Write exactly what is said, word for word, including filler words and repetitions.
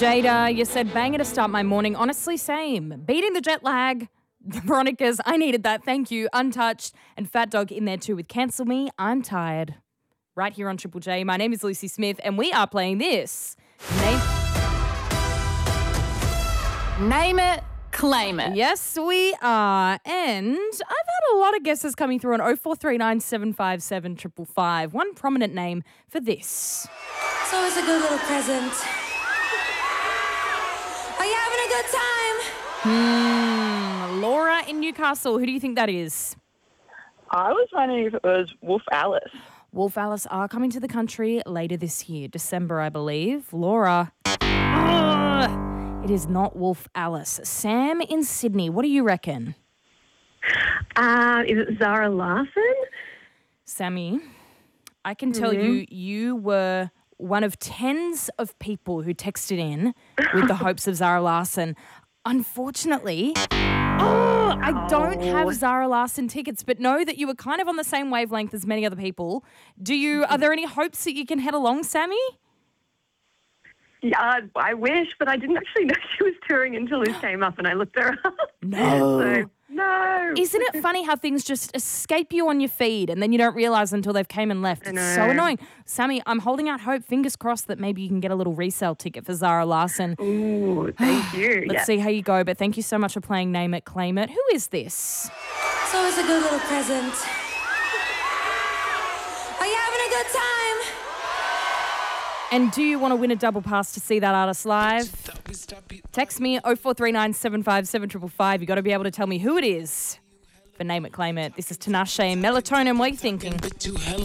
Jada, you said banger to start my morning. Honestly, same. Beating the jet lag. Veronica's, I needed that. Thank you. Untouched. And Fat Dog in there too with Cancel Me. I'm tired. Right here on Triple J. My name is Lucy Smith and we are playing this. Name, Name it, claim it. Yes, we are. And I've had a lot of guesses coming through on oh four three nine, seven five seven, five five five. One prominent name for this. It's always a good little present. Are you having a good time? Hmm. Laura in Newcastle. Who do you think that is? I was wondering if it was Wolf Alice. Wolf Alice are coming to the country later this year, December, I believe. Laura. Ugh, it is not Wolf Alice. Sam in Sydney. What do you reckon? Uh, is it Zara Larson? Sammy, I can tell Mm-hmm. you, you were one of tens of people who texted in with the hopes of Zara Larson. Unfortunately, oh, I don't have Zara Larson tickets, but know that you were kind of on the same wavelength as many other people. Do you? Are there any hopes that you can head along, Sammy? Yeah, I wish, but I didn't actually know she was touring until this came up and I looked her up. No. So, no. Isn't it funny how things just escape you on your feed and then you don't realise until they've came and left? I It's so know. annoying. Sammy, I'm holding out hope. Fingers crossed that maybe you can get a little resale ticket for Zara Larson. Ooh, thank you. Let's yeah. see how you go. But thank you so much for playing Name It, Claim It. Who is this? It's always a good little present. Are you having a good time? And do you want to win a double pass to see that artist live? Text me oh four three nine, seven five seven, five five five. You've got to be able to tell me who it is for Name It, Claim It. This is Tinashe and Melatonin. What are you thinking?